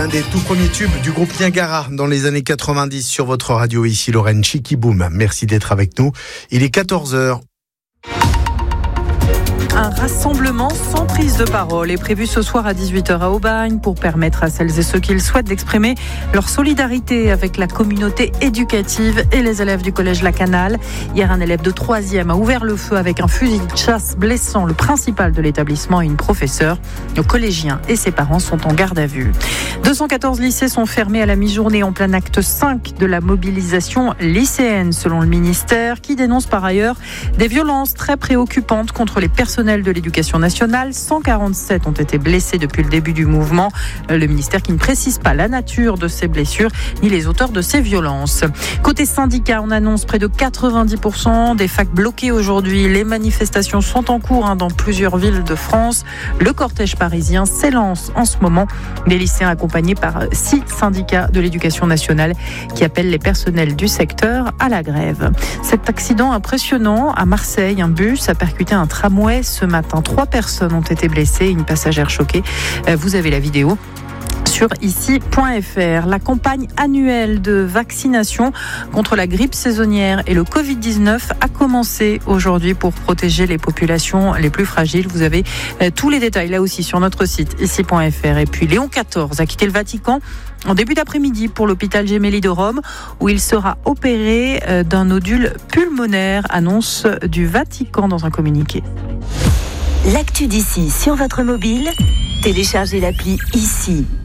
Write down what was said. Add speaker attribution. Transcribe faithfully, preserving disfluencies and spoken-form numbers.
Speaker 1: l'un des tout premiers tubes du groupe Niagara dans les années quatre-vingt-dix sur votre radio. Ici Lorraine Chikiboum. Merci d'être avec nous. Il est quatorze heures.
Speaker 2: Un rassemblement sans prise de parole est prévu ce soir à dix-huit heures à Aubagne pour permettre à celles et ceux qui le souhaitent d'exprimer leur solidarité avec la communauté éducative et les élèves du collège La Canale. Hier, un élève de troisième a ouvert le feu avec un fusil de chasse, blessant le principal de l'établissement et une professeure. Le collégien et ses parents sont en garde à vue. deux cent quatorze lycées sont fermés à la mi-journée en plein acte cinq de la mobilisation lycéenne, selon le ministère, qui dénonce par ailleurs des violences très préoccupantes contre les personnels de l'éducation nationale. cent quarante-sept ont été blessés depuis le début du mouvement. Le ministère qui ne précise pas la nature de ces blessures ni les auteurs de ces violences. Côté syndicat, on annonce près de quatre-vingt-dix pour cent des facs bloqués aujourd'hui. Les manifestations sont en cours hein, dans plusieurs villes de France. Le cortège parisien s'élance en ce moment. Des lycéens accompagnés par six syndicats de l'éducation nationale qui appellent les personnels du secteur à la grève. Cet accident impressionnant à Marseille, un bus a percuté un tramway ce matin. Trois personnes ont été blessées, une passagère choquée. Vous avez la vidéo sur ici point f r. La campagne annuelle de vaccination contre la grippe saisonnière et le covid dix-neuf a commencé aujourd'hui pour protéger les populations les plus fragiles. Vous avez tous les détails là aussi sur notre site ici point f r. Et puis Léon quatorze a quitté le Vatican en début d'après-midi pour l'hôpital Gemelli de Rome où il sera opéré d'un nodule pulmonaire, annonce du Vatican dans un communiqué.
Speaker 3: L'actu d'ici sur votre mobile, téléchargez l'appli ici.